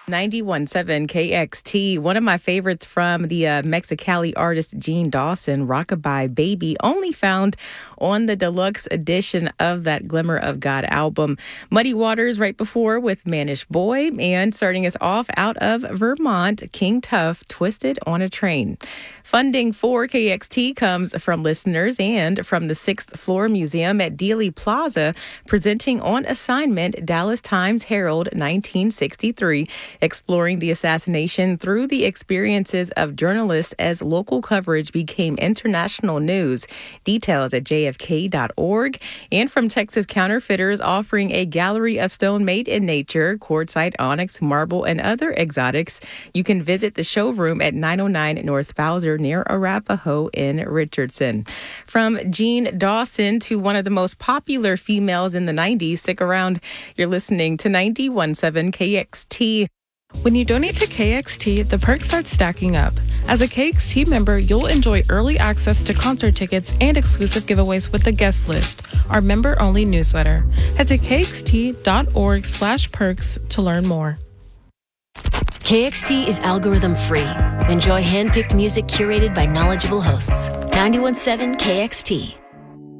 91.7 KXT. One of my favorites from the Mexicali artist Gene Dawson, Rockabye Baby, only found on the deluxe edition of that Glimmer of God album. Muddy Waters right before with Mannish Boy, and starting us off out of Vermont, King Tuff, Twisted on a Train. Funding for KXT comes from listeners and from the 6th Floor Museum at Dealey Plaza, presenting On Assignment, Dallas Times Herald, 1963, exploring the assassination through the experiences of journalists as local coverage became international news. Details at jfk.org. And from Texas Counterfeiters, offering a gallery of stone made in nature, quartzite, onyx, marble, and other exotics. You can visit the showroom at 909 North Bowser near Arapahoe in Richardson. From Gene Dawson to one of the most popular females in the 90s, stick around. You're listening to 91.7 KXT. When you donate to KXT, the perks start stacking up. As a KXT member, you'll enjoy early access to concert tickets and exclusive giveaways with the guest list, our member-only newsletter. Head to kxt.org/perks to learn more. KXT is algorithm free. Enjoy hand-picked music curated by knowledgeable hosts. 91.7 KXT.